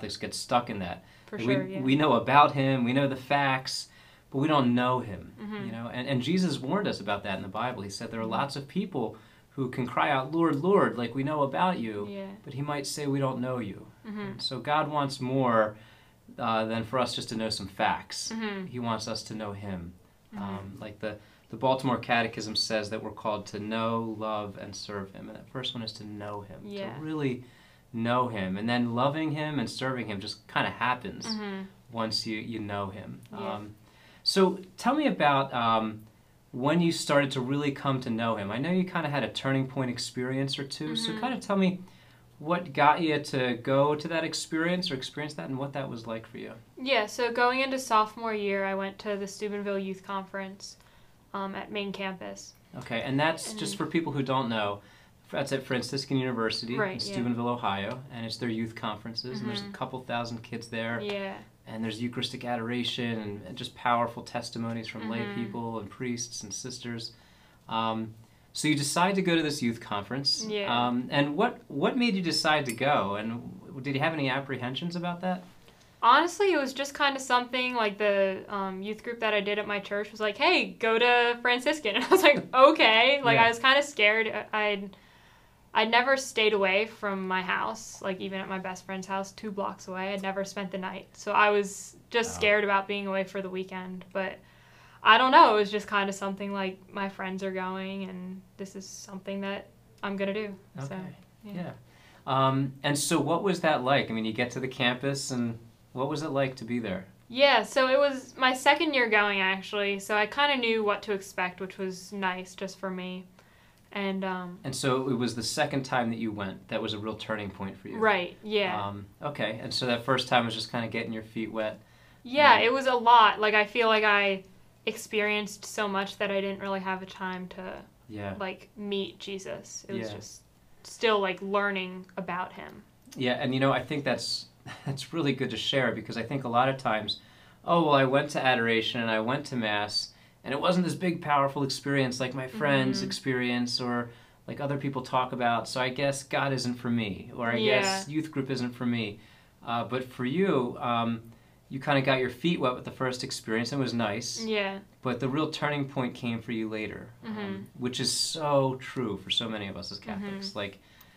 Catholics get stuck in that. For Like, sure, yeah. we know about him, we know the facts, but we don't know him. Mm-hmm. You know, and Jesus warned us about that in the Bible. He said there are Mm-hmm. lots of people who can cry out, Lord, Lord, like we know about you, Yeah. but he might say we don't know you. Mm-hmm. And so God wants more than for us just to know some facts. Mm-hmm. He wants us to know him. Mm-hmm. Like the Baltimore Catechism says that we're called to know, love, and serve him. And that first one is to know him, Yeah. to really know him. And then loving him and serving him just kind of happens Mm-hmm. once you know him. Yeah. So tell me about when you started to really come to know him. I know you kind of had a turning point experience or two, so Mhm. kind of tell me what got you to go to that experience or experience that and what that was like for you. Yeah, so going into sophomore year, I went to the Steubenville Youth Conference at main campus. Okay, and that's just for people who don't know. That's at Franciscan University Right, in yeah. Steubenville, Ohio, and it's their youth conferences, and there's a couple thousand kids there. Yeah. And there's Eucharistic adoration and just powerful testimonies from lay people and priests and sisters. So you decide to go to this youth conference. Yeah. And what made you decide to go? And did you have any apprehensions about that? Honestly, it was just kind of something like the youth group that I did at my church was like, hey, go to Franciscan. And I was like, okay. Like, Yeah. I was kind of scared. I'd never stayed away from my house, like even at my best friend's house 2 blocks away. I'd never spent the night. So I was just scared about being away for the weekend. But I don't know. It was just kind of something like my friends are going and this is something that I'm going to do. Okay. So, Yeah. And so what was that like? I mean, you get to the campus, and what was it like to be there? Yeah, so it was my second year going, actually. So I kind of knew what to expect, which was nice just for me. And so it was the second time that you went that was a real turning point for you. right, yeah. Okay, and so that first time was just kind of getting your feet wet. Yeah, it was a lot. Like, I feel like I experienced so much that I didn't really have the time to, Yeah. like, meet Jesus. It was Yeah. just still, like, learning about him. Yeah, and I think that's really good to share, because I think a lot of times, oh, well, I went to adoration and I went to Mass, and it wasn't this big, powerful experience like my friends experience or like other people talk about, so I guess God isn't for me, or I guess youth group isn't for me. But for you, you kind of got your feet wet with the first experience, and it was nice. Yeah. But the real turning point came for you later, which is so true for so many of us as Catholics. Like,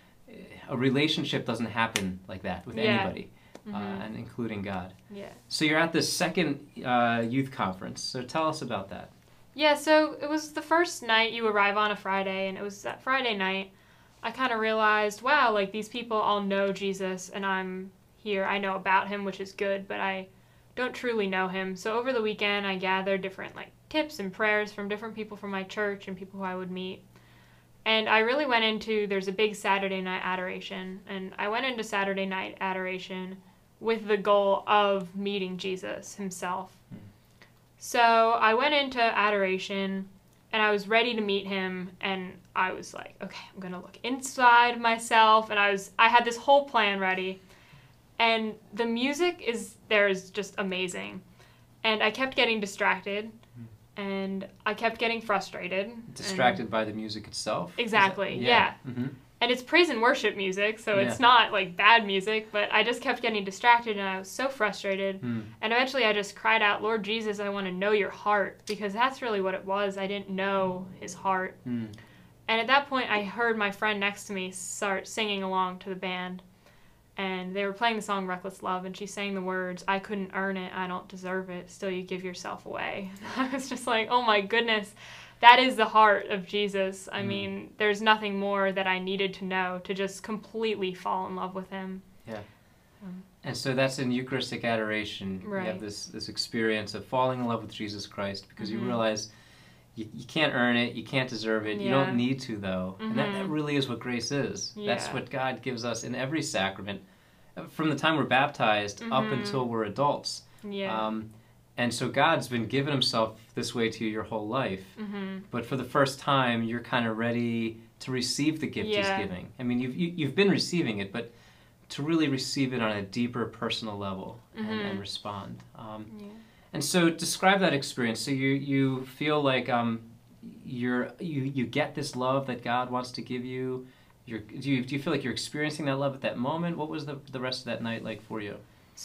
a relationship doesn't happen like that with anybody, and including God. Yeah. So you're at this second youth conference. So tell us about that. Yeah, so it was the first night. You arrive on a Friday, and it was that Friday night I kind of realized, wow, like, these people all know Jesus, and I'm here. I know about him, which is good, but I don't truly know him. So over the weekend, I gathered different, like, tips and prayers from different people from my church and people who I would meet. And I really went into, there's a big Saturday night adoration, and I went into Saturday night adoration with the goal of meeting Jesus himself. So I went into adoration, and I was ready to meet him, and I was like, okay, I'm going to look inside myself, and I had this whole plan ready, and the music is just amazing, and I kept getting distracted, and I kept getting frustrated. Distracted by the music itself? Exactly, yeah. Mm-hmm. And it's praise and worship music, so it's not, like, bad music, but I just kept getting distracted, and I was so frustrated. And eventually I just cried out, Lord Jesus, I want to know your heart, because that's really what it was. I didn't know his heart. And at that point, I heard my friend next to me start singing along to the band, and they were playing the song Reckless Love, and she sang the words, I couldn't earn it, I don't deserve it, still you give yourself away. I was just like, oh my goodness. That is the heart of Jesus. I mean, there's nothing more that I needed to know to just completely fall in love with him. Yeah. And so that's in Eucharistic adoration. Right. You have this experience of falling in love with Jesus Christ, because you realize you can't earn it, you can't deserve it, you don't need to, though. And that really is what grace is. That's what God gives us in every sacrament, from the time we're baptized up until we're adults. Yeah. And so God's been giving himself this way to you your whole life. But for the first time, you're kind of ready to receive the gift he's giving. I mean, you've been receiving it, but to really receive it on a deeper personal level and respond. And so describe that experience. So you feel like you get this love that God wants to give you. Do you feel like you're experiencing that love at that moment? What was the rest of that night like for you?